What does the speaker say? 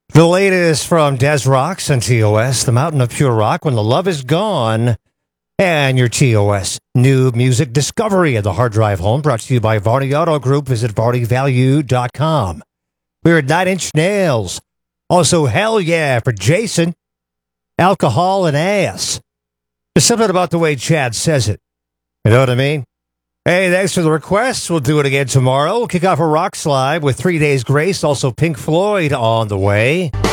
The latest from Des Rocks and TOS, The Mountain of Pure Rock, When the Love Is Gone, and your TOS new music discovery at the hard drive home, brought to you by Varney Auto Group. Visit VarneyValue.com. We're at 9 Inch Nails. Also, Hell Yeah for Jason. Alcohol and Ass. There's something about the way Chad says it. You know what I mean? Hey, thanks for the requests. We'll do it again tomorrow. We'll kick off a Rock Slide with 3 Days Grace. Also, Pink Floyd on the way.